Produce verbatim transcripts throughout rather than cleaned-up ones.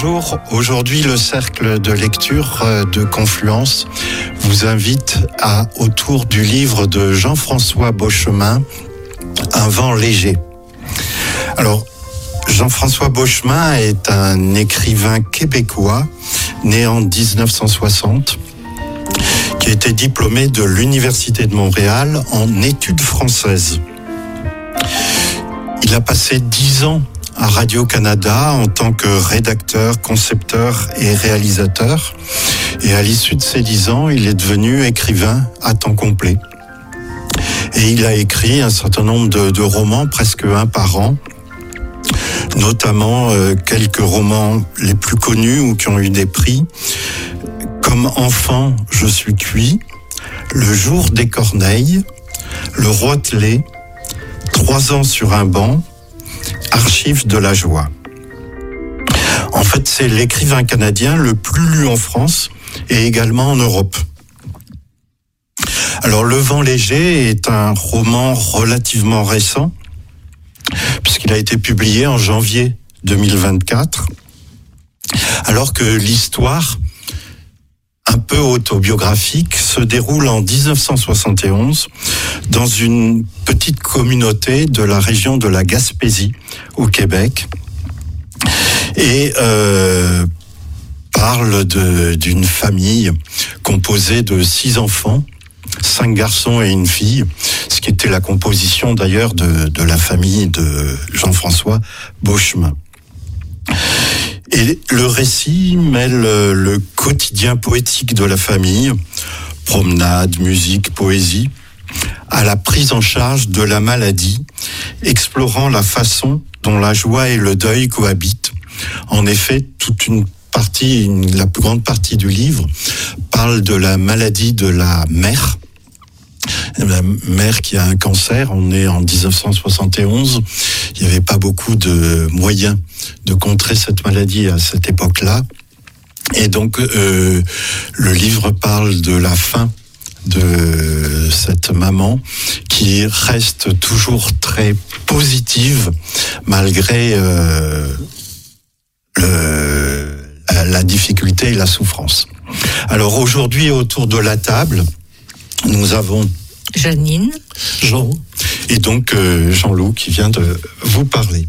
Bonjour, aujourd'hui le cercle de lecture de Confluence vous invite à, autour du livre de Jean-François Beauchemin, Un vent léger. Alors, Jean-François Beauchemin est un écrivain québécois né en dix-neuf cent soixante qui a été diplômé de l'Université de Montréal en études françaises. Il a passé dix ans à Radio-Canada en tant que rédacteur, concepteur et réalisateur. Et à l'issue de ces dix ans, il est devenu écrivain à temps complet. Et il a écrit un certain nombre de, de romans, presque un par an, notamment euh, quelques romans les plus connus ou qui ont eu des prix, comme Enfant, je suis cuit, Le jour des corneilles, Le roitelet, Trois ans sur un banc, Archives de la joie. En fait, c'est l'écrivain canadien le plus lu en France et également en Europe. Alors, Le vent léger est un roman relativement récent, puisqu'il a été publié en janvier deux mille vingt-quatre, alors que l'histoire, un peu autobiographique, se déroule en dix-neuf cent soixante et onze dans une petite communauté de la région de la Gaspésie, au Québec, et euh, parle de, d'une famille composée de six enfants, cinq garçons et une fille, ce qui était la composition d'ailleurs de, de la famille de Jean-François Beauchemin. Et le récit mêle le quotidien poétique de la famille, promenade, musique, poésie, à la prise en charge de la maladie, explorant la façon dont la joie et le deuil cohabitent. En effet, toute une partie, une, la plus grande partie du livre parle de la maladie de la mère. La mère qui a un cancer, on est en dix-neuf cent soixante et onze, il n'y avait pas beaucoup de moyens de contrer cette maladie à cette époque-là. Et donc, euh, le livre parle de la fin de cette maman qui reste toujours très positive malgré euh, le, la, la difficulté et la souffrance. Alors aujourd'hui, autour de la table, nous avons Janine, Jean et donc euh, Jean-Loup qui vient de vous parler.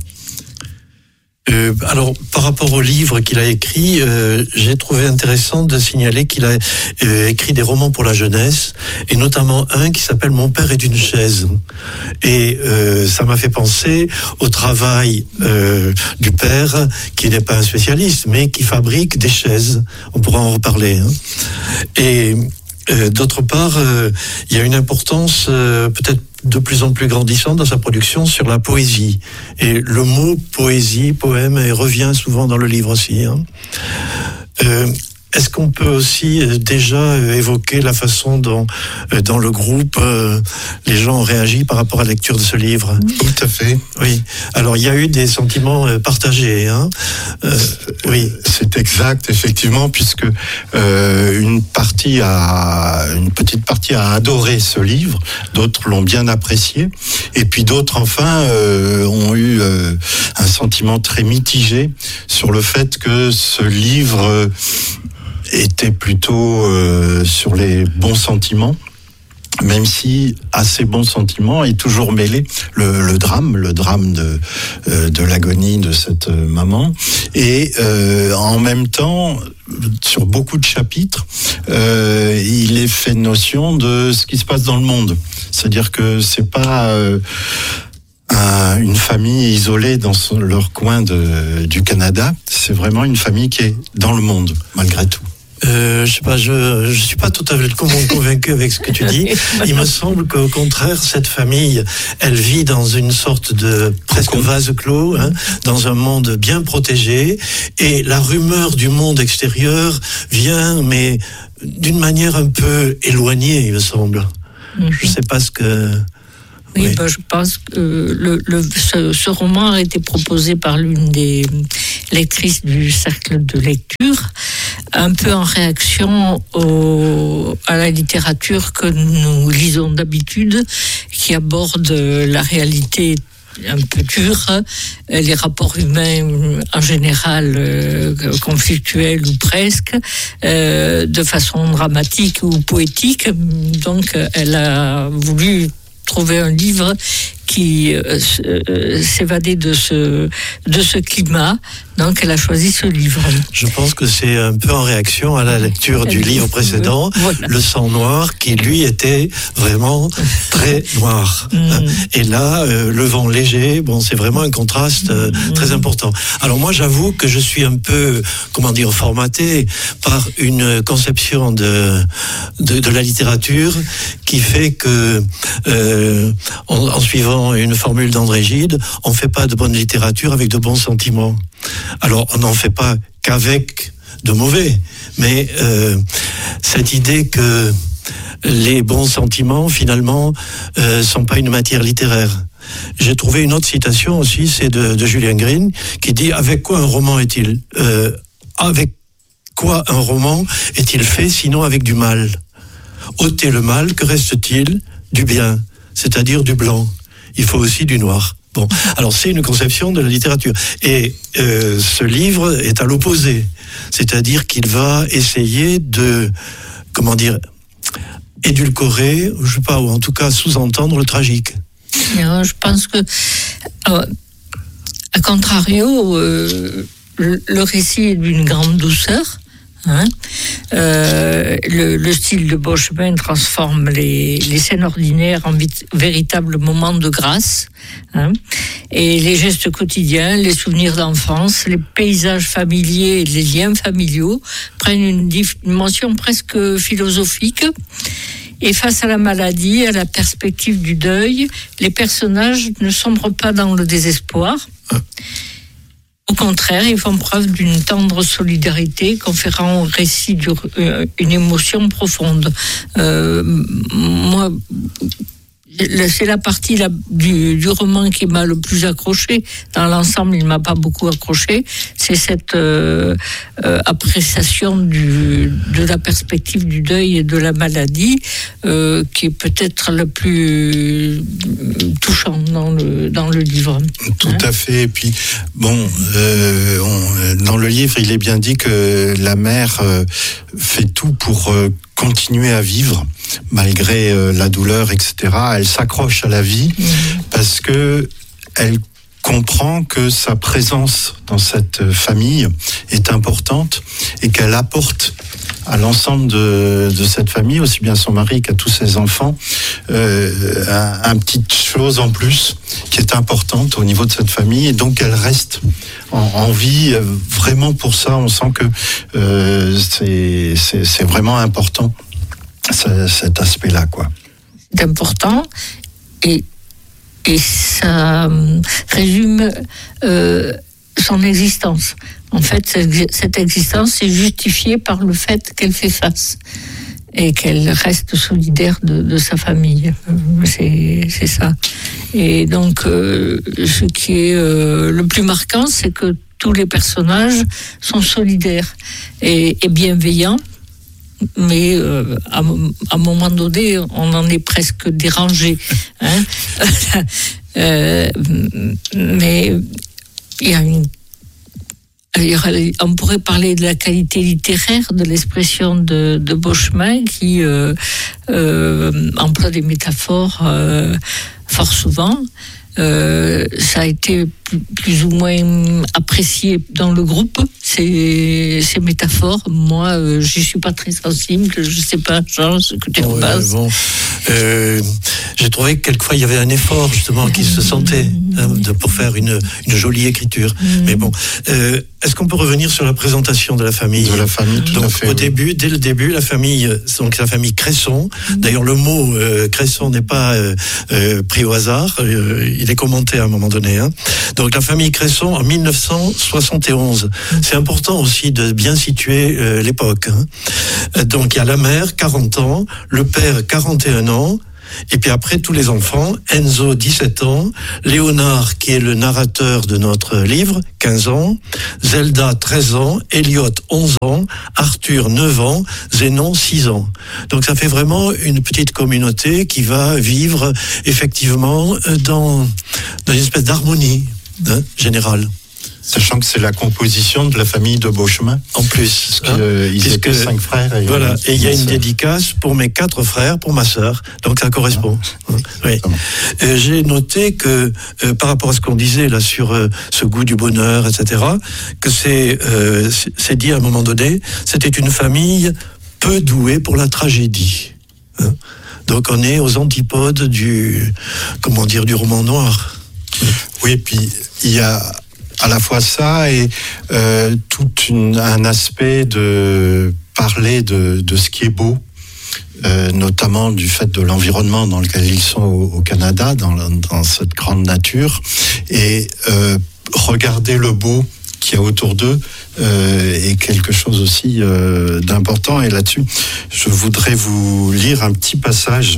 Euh, alors, par rapport au livre qu'il a écrit, euh, j'ai trouvé intéressant de signaler qu'il a euh, écrit des romans pour la jeunesse, et notamment un qui s'appelle Mon père est une chaise. Et euh, ça m'a fait penser au travail euh, du père, qui n'est pas un spécialiste, mais qui fabrique des chaises. On pourra en reparler. Hein. Et euh, d'autre part, euh, il y a une importance euh, peut-être de plus en plus grandissant dans sa production sur la poésie. Et le mot poésie, poème, revient souvent dans le livre aussi. Hein. Euh, est-ce qu'on peut aussi déjà évoquer la façon dont, dans le groupe, les gens ont réagi par rapport à la lecture de ce livre ? Tout à fait. Oui. Alors, il y a eu des sentiments partagés. Hein. Euh, oui. C'est exact, effectivement, puisque euh, une partie a, une petite partie a adoré ce livre, d'autres l'ont bien apprécié, et puis d'autres, enfin, euh, ont eu euh, un sentiment très mitigé sur le fait que ce livre euh, était plutôt euh, sur les bons sentiments, même si à ces bons sentiments est toujours mêlé le, le drame, le drame de, euh, de l'agonie de cette maman. Et euh, en même temps, sur beaucoup de chapitres, euh, il est fait notion de ce qui se passe dans le monde. C'est-à-dire que c'est pas euh, un, une famille isolée dans son, leur coin de, du Canada, c'est vraiment une famille qui est dans le monde, malgré tout. Euh, je sais pas, je je suis pas tout à fait convaincu avec ce que tu dis. Il me semble qu'au contraire, cette famille, elle vit dans une sorte de presque vase clos, hein, dans un monde bien protégé, et la rumeur du monde extérieur vient, mais d'une manière un peu éloignée, il me semble. Mm-hmm. Je sais pas ce que. Oui, oui. Ben, je pense que le, le, ce, ce roman a été proposé par l'une des lectrices du cercle de lecture, un peu en réaction au, à la littérature que nous lisons d'habitude, qui aborde la réalité un peu dur, les rapports humains en général euh, conflictuels ou presque, euh, de façon dramatique ou poétique. Donc elle a voulu trouver un livre qui euh, s'évadait de ce, de ce climat. Donc, elle a choisi ce livre. Je pense que c'est un peu en réaction à la lecture du livre précédent, voilà. Le sang noir, qui lui était vraiment très noir. Mm. Et là, euh, le vent léger, bon, c'est vraiment un contraste euh, mm. très important. Alors moi, j'avoue que je suis un peu, comment dire, formaté par une conception de, de, de la littérature qui fait que, euh, en, en suivant une formule d'André Gide, on ne fait pas de bonne littérature avec de bons sentiments. Alors, on n'en fait pas qu'avec de mauvais, mais euh, cette idée que les bons sentiments, finalement, euh, sont pas une matière littéraire. J'ai trouvé une autre citation aussi, c'est de, de Julien Green, qui dit « Avec quoi un roman est-il euh, avec quoi un roman est-il fait, sinon avec du mal ? Ôtez le mal, que reste-t-il ? Du bien, c'est-à-dire du blanc. Il faut aussi du noir. » Bon, alors c'est une conception de la littérature. Et euh, ce livre est à l'opposé. C'est-à-dire qu'il va essayer de, comment dire, édulcorer, je sais pas, ou en tout cas sous-entendre le tragique. Non, je pense que, euh, à contrario, euh, le, le récit est d'une grande douceur. Hein euh, le, le style de Beauchemin transforme les, les scènes ordinaires en vit, véritables moments de grâce, hein, et les gestes quotidiens, les souvenirs d'enfance, les paysages familiers et les liens familiaux prennent une dimension presque philosophique. Et face à la maladie, à la perspective du deuil, les personnages ne sombrent pas dans le désespoir. Au contraire, ils font preuve d'une tendre solidarité, conférant au récit du, euh, une émotion profonde. Euh, moi, c'est la partie là, du, du roman qui m'a le plus accroché. Dans l'ensemble, il ne m'a pas beaucoup accroché. C'est cette euh, euh, appréciation du, de la perspective du deuil et de la maladie euh, qui est peut-être le plus touchant dans le, dans le livre. Tout hein? à fait. Et puis, bon, euh, on, dans le livre, il est bien dit que la mère euh, fait tout pour euh, continuer à vivre malgré euh, la douleur, et cetera. Elle s'accroche à la vie mmh. parce que elle comprend que sa présence dans cette famille est importante et qu'elle apporte à l'ensemble de, de cette famille, aussi bien son mari qu'à tous ses enfants, euh, un, un petit chose en plus qui est importante au niveau de cette famille, et donc elle reste en, en vie vraiment pour ça. On sent que euh, c'est, c'est, c'est vraiment important, ce, cet aspect-là, quoi. C'est important, et, et ça résume euh, son existence. En fait, cette existence est justifiée par le fait qu'elle fait face et qu'elle reste solidaire de, de sa famille. C'est, c'est ça. Et donc, euh, ce qui est euh, le plus marquant, c'est que tous les personnages sont solidaires et, et bienveillants. Mais euh, à, à un moment donné, on en est presque dérangé. Hein euh, mais il y a une on pourrait parler de la qualité littéraire de l'expression de, de Beauchemin qui euh, euh, emploie des métaphores euh, fort souvent. Euh, ça a été plus, plus ou moins apprécié dans le groupe, ces, ces métaphores. Moi, euh, je suis pas très sensible. Je sais pas, Jean, ce que tu en penses. Bon, euh, j'ai trouvé que quelquefois il y avait un effort justement qui se sentait hein, de, pour faire une, une jolie écriture. Mmh. Mais bon, euh, est-ce qu'on peut revenir sur la présentation de la famille ? De la famille, tout donc, à fait. Au oui. début, dès le début, la famille, donc la famille Cresson. Mmh. D'ailleurs, le mot euh, Cresson n'est pas euh, euh, pris au hasard. Euh, il est commenté à un moment donné. Hein. Donc la famille Cresson en dix-neuf cent soixante et onze. Mmh. C'est important aussi de bien situer euh, l'époque. Hein. Donc il y a la mère, quarante ans, le père, quarante et un ans, Et puis après, tous les enfants, Enzo, dix-sept ans, Léonard, qui est le narrateur de notre livre, quinze ans, Zelda, treize ans, Elliot, onze ans, Arthur, neuf ans, Zénon, six ans. Donc ça fait vraiment une petite communauté qui va vivre effectivement dans, dans une espèce d'harmonie hein, générale. Sachant que c'est la composition de la famille de Beauchemin. En plus. Parce qu'ils hein, étaient cinq frères. Et voilà. Et il y a une sœur. dédicace pour mes quatre frères, pour ma sœur. Donc ça correspond. Ah, oui. Euh, j'ai noté que, euh, par rapport à ce qu'on disait là sur euh, ce goût du bonheur, et cetera, que c'est, euh, c'est dit à un moment donné, c'était une famille peu douée pour la tragédie. Hein. Donc on est aux antipodes du, comment dire, du roman noir. Oui, puis il y a à la fois ça et euh, tout une, un aspect de parler de, de ce qui est beau, euh, notamment du fait de l'environnement dans lequel ils sont au, au Canada, dans, dans cette grande nature, et euh, regarder le beau qu'il y a autour d'eux euh, est quelque chose aussi euh, d'important. Et là-dessus, je voudrais vous lire un petit passage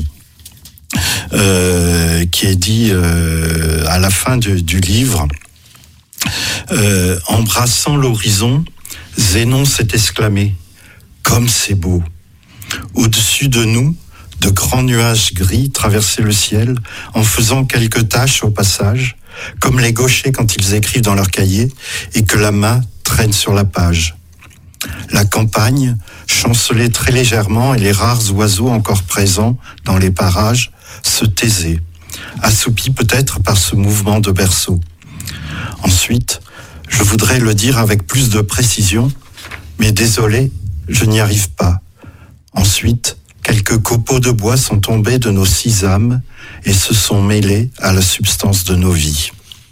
euh, qui est dit euh, à la fin du, du livre. Euh, embrassant l'horizon, Zénon s'est exclamé « Comme c'est beau !» Au-dessus de nous, de grands nuages gris traversaient le ciel en faisant quelques taches au passage, comme les gauchers quand ils écrivent dans leur cahier et que la main traîne sur la page. La campagne chancelait très légèrement et les rares oiseaux encore présents dans les parages se taisaient, assoupis peut-être par ce mouvement de berceau. Ensuite, je voudrais le dire avec plus de précision, mais désolé, je n'y arrive pas. Ensuite, quelques copeaux de bois sont tombés de nos six âmes et se sont mêlés à la substance de nos vies.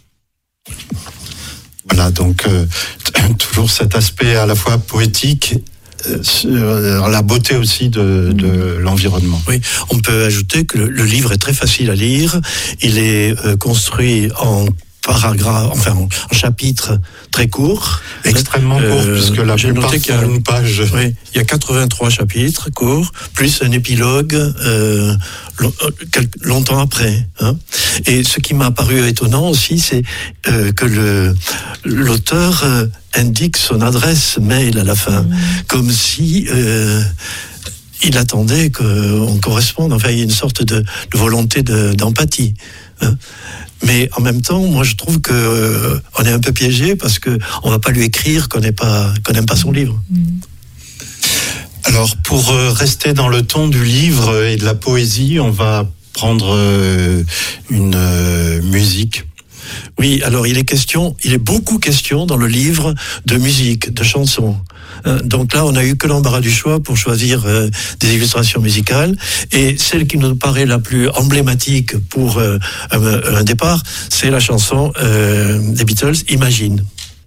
Voilà, donc euh, toujours cet aspect à la fois poétique, euh, la beauté aussi de, de l'environnement. Oui, on peut ajouter que le, le livre est très facile à lire. Il est euh, construit en paragraphe, enfin un chapitre très court, extrêmement court, euh, puisque la plupart font une page. Oui, il y a quatre-vingt-trois chapitres courts, plus un épilogue euh, longtemps après. Hein. Et ce qui m'a paru étonnant aussi, c'est euh, que le l'auteur euh, indique son adresse mail à la fin, mmh. comme si euh, il attendait qu'on corresponde. Enfin, il y a une sorte de, de volonté de, d'empathie. Hein. Mais en même temps, moi, je trouve que euh, on est un peu piégé parce que on va pas lui écrire qu'on n'est pas, qu'on n'aime pas son livre. Alors, pour euh, rester dans le ton du livre et de la poésie, on va prendre euh, une euh, musique. Oui, alors il est question, il est beaucoup question dans le livre de musique, de chansons. Donc là, on n'a eu que l'embarras du choix pour choisir euh, des illustrations musicales. Et celle qui nous paraît la plus emblématique pour euh, un, un départ, c'est la chanson euh, des Beatles, Imagine.